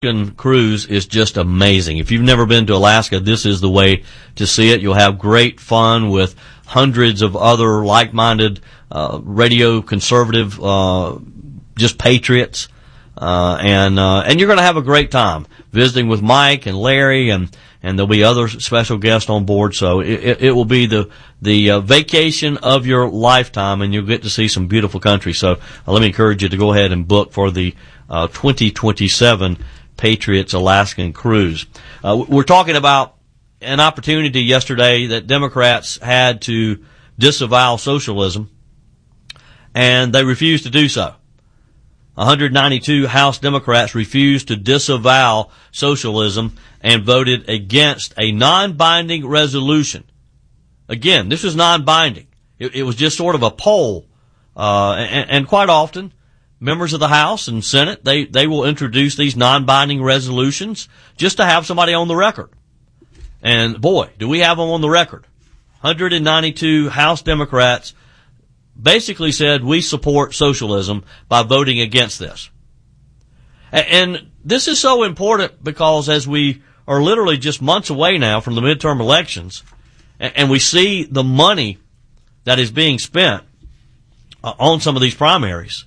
Cruise is just amazing. If you've never been to Alaska, this is the way to see it. You'll have great fun with hundreds of other like-minded, radio conservative, just patriots, and you're going to have a great time visiting with Mike and Larry, and there'll be other special guests on board. So it will be the vacation of your lifetime, and you'll get to see some beautiful country. So let me encourage you to go ahead and book for the 2027 Patriots Alaskan Cruise. We're talking about an opportunity yesterday that Democrats had to disavow socialism, and they refused to do so. 192 House Democrats refused to disavow socialism and voted against a non-binding resolution. Again, this was non-binding. It was just sort of a poll, and quite often, members of the House and Senate, they will introduce these non-binding resolutions just to have somebody on the record. And boy, do we have them on the record. 192 House Democrats basically said we support socialism by voting against this. And this is so important because as we are literally just months away now from the midterm elections, and we see the money that is being spent on some of these primaries,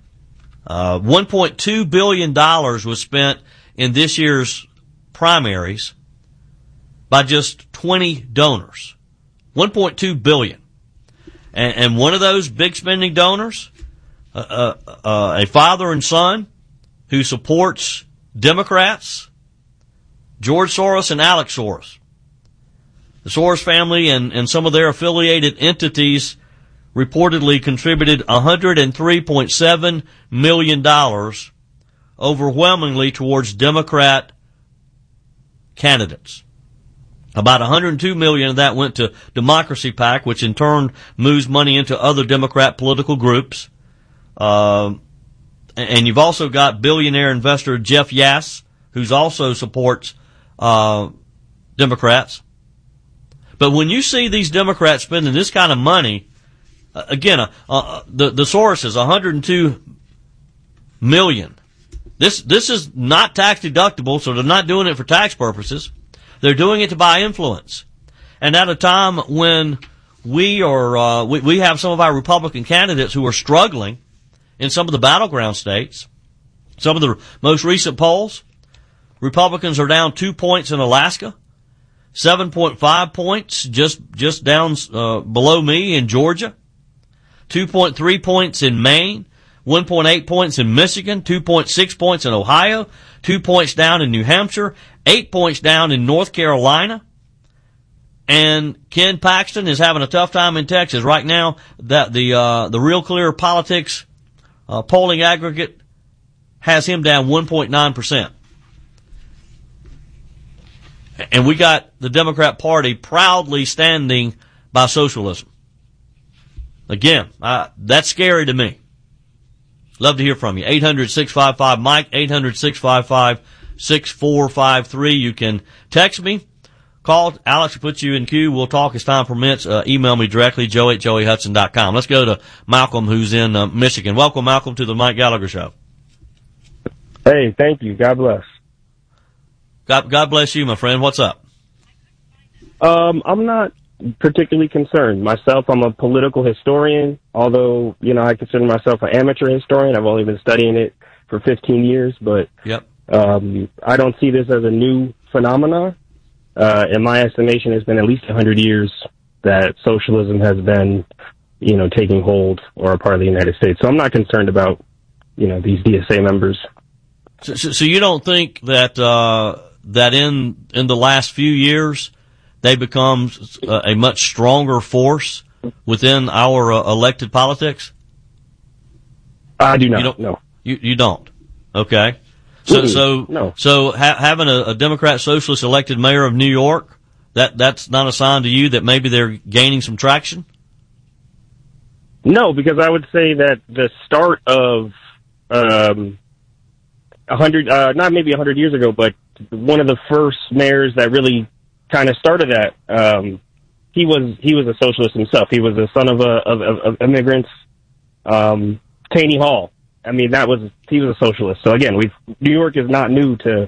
$1.2 billion was spent in this year's primaries by just 20 donors. $1.2 billion. And one of those big spending donors, a father and son who supports Democrats, George Soros and Alex Soros. The Soros family and some of their affiliated entities reportedly contributed $103.7 million overwhelmingly towards Democrat candidates. About $102 million of that went to Democracy PAC, which in turn moves money into other Democrat political groups. And you've also got billionaire investor Jeff Yass, who's also supports Democrats. But when you see these Democrats spending this kind of money, again, the source is $102 million. This is not tax deductible, so they're not doing it for tax purposes. They're doing it to buy influence. And at a time when we have some of our Republican candidates who are struggling in some of the battleground states, some of the most recent polls, Republicans are down 2 points in Alaska, 7.5 points just down below me in Georgia, 2.3 points in Maine, 1.8 points in Michigan, 2.6 points in Ohio, 2 points down in New Hampshire, 8 points down in North Carolina. And Ken Paxton is having a tough time in Texas. Right now, that the Real Clear Politics polling aggregate has him down 1.9%. And we got the Democrat Party proudly standing by socialism. Again, that's scary to me. Love to hear from you. 800-655-MIKE, 800-655-6453. You can text me, call. Alex will put you in queue. We'll talk as time permits. Email me directly, joe@joeyhudson.com. Let's go to Malcolm, who's in Michigan. Welcome, Malcolm, to the Mike Gallagher Show. Hey, thank you. God bless. God bless you, my friend. What's up? I'm not particularly concerned. Myself, I'm a political historian, although, I consider myself an amateur historian. I've only been studying it for 15 years, but yep. I don't see this as a new phenomenon. In my estimation, it's been at least 100 years that socialism has been, taking hold or a part of the United States. So I'm not concerned about, these DSA members. So you don't think that that in the last few years they become a much stronger force within our elected politics? I do not. No. You don't. Okay. So having a Democrat socialist elected mayor of New York, that's not a sign to you that maybe they're gaining some traction? No, because I would say that the start of 100 years ago, but one of the first mayors that really kind of started that, he was a socialist himself. He was the son of immigrants. Taney Hall I mean, he was a socialist. So again, New York is not new to